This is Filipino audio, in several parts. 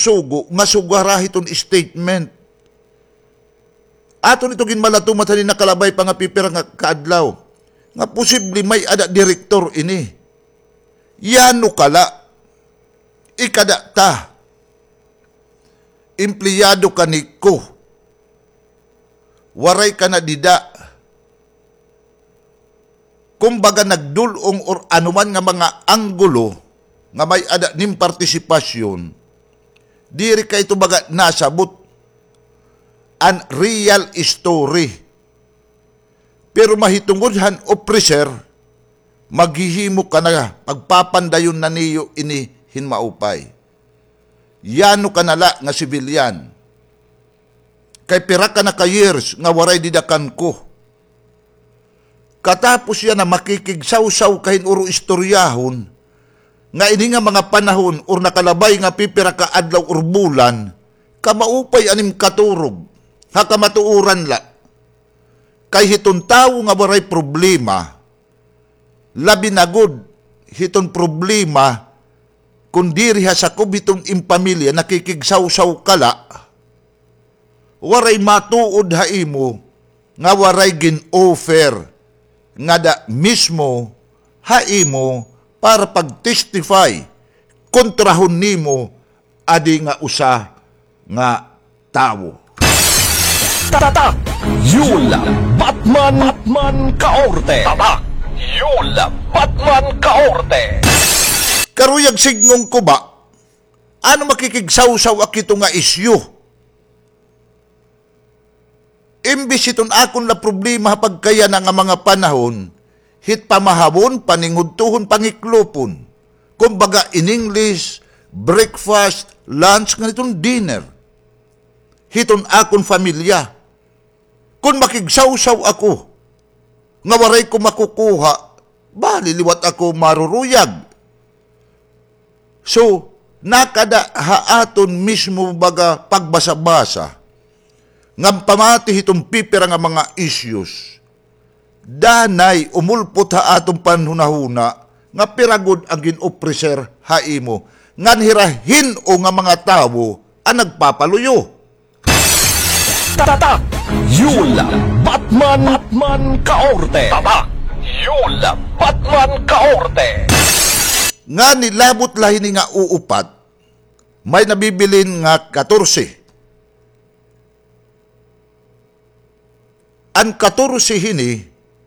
sugo nga sugarahiton statement. Aton ito ginmalatumat hanin nakalabay pa nga pipira nga kaadlaw. Nga posible may ada direktor ini. Yano kala. Ikada ta. Empleyado ka niko. Waray ka na dida. Kumbaga nagdulong or anuman nga mga anggulo nga may ada nim partisipasyon, diri ka ito baga nasabot an real story. Pero mahitungod officer, maghihimo ka na, pagpapandayon na niyo ini hinmaupay. Yano ka nala nga sibilyan. Kay pira ka na ka years nga waray didakan ko. Katapos yan na makikigsaw-saw kahin uro istoryahon, nga ini nga mga panahon or nakalabay nga pipira ka adlaw or bulan, kamaupay anim katurog, hakamatuuran la. Kay hiton tao nga waray problema, labi na good, hiton problema, kung diri ha sa kubitong impamilya nakikigsaw-saw kala, waray matuod ha imo, nga waray gin-offer, nga da mismo haimo para pag-testify kontrahon nimo adi nga usa nga tawo. Tatak Yula Batman Kaorte. Tatak Yula Batman Kaorte. Karuyag signong ko ba, ano makikigsaw-saw akito nga isyu? Imbis iton akon la problema pagkaya na nga mga panahon, hit pamahabon, paningudtuhon, pangiklopon. Kumbaga in English, breakfast, lunch, nga itong dinner. Hiton akon familia. Kung makigsaw-saw ako, nga waray ko makukuha, baliliwat ako maruruyag. So, nakada haaton mismo baga pagbasa-basa, ngam pamati hitong pipira nga mga issues, danay umulpot ha atong panhunahuna, nga piragod ang gin-officer haimo, ngan hirahin o nga mga tawo ang nagpapaluyo. Tatak Yula Batman Kaorte. Tatak Yula Batman Kaorte. Nga nilabot lahin nga uupat, may nabibilin nga 14. Ang 14 hini,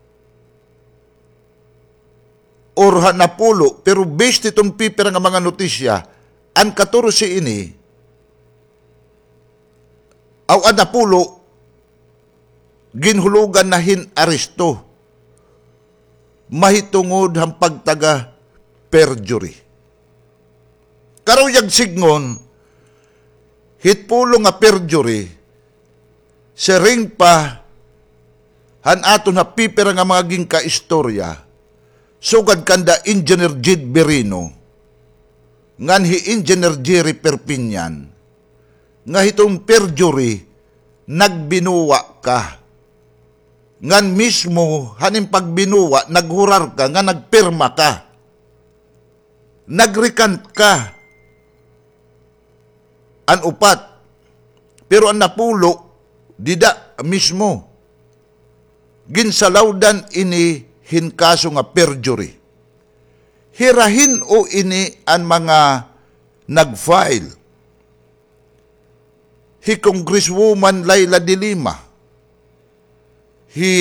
or napulo, pero based itong pipira nga mga notisya, ang 14 ini, aw ang napulo, ginhulugan na hin-aresto, mahitungod ang pagtaga perjury. Karuyag signon, hitpulo nga perjury, sering pa, han ato na pipira nga mga gingka-istorya, sugad kanda Engineer Jid Berino, ngan hi Engineer Jerry Perpignan, nga hitong perjury, nagbinuwa ka. Ngan mismo, hanim pagbinuwa, naghurar ka, nga nagpirma ka. Nagrikant ka. An upat. Pero ang napulo, dida mismo. Ginsalawdan ini hinkaso nga perjury. Hirahin o ini ang mga nag-file. Hi Congresswoman Laila de Lima. Hi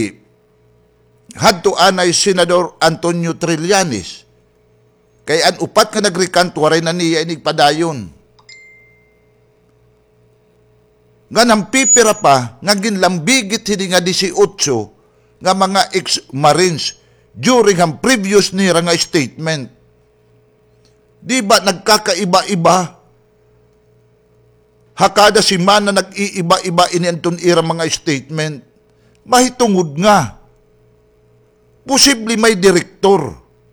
hadto anay Senador Antonio Trillanes. Kay an upat nga nagrikant waray na niya inigpadayon. Nga nang pipira pa, nga ginlambigit hindi nga 18 nga mga ex-marines during ang previous nira nga statement. Di ba nagkakaiba-iba? Hakada si man na nag-iiba-iba iniantun ira mga statement. Mahitungod nga. Posible may direktor.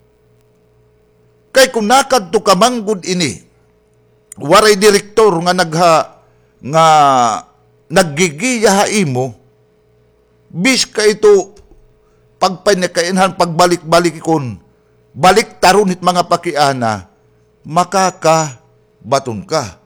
Kay kung nakadto kamanggod ini, waray direktor nga nga naggigiya haimo, bis ka ito pagpanakainhan, pagbalik-balik ikon, balik tarunit mga pakiana, makakabaton ka.